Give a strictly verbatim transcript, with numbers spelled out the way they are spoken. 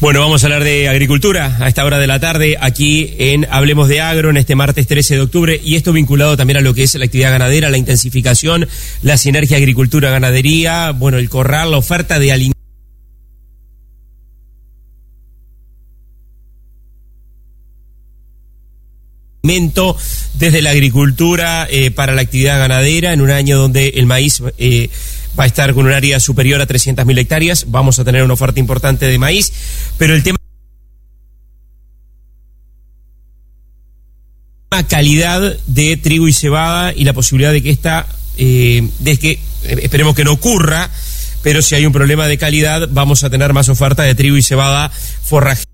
Bueno, vamos a hablar de agricultura a esta hora de la tarde, aquí en Hablemos de Agro, en este martes trece de octubre, y esto vinculado también a lo que es la actividad ganadera, la intensificación, la sinergia agricultura-ganadería, bueno, el corral, la oferta de alimentos. Desde la agricultura eh, para la actividad ganadera, en un año donde el maíz eh, va a estar con un área superior a trescientas mil hectáreas, vamos a tener una oferta importante de maíz, pero el tema calidad de trigo y cebada y la posibilidad de que esta, eh, de que, eh, esperemos que no ocurra, pero si hay un problema de calidad, vamos a tener más oferta de trigo y cebada forraje.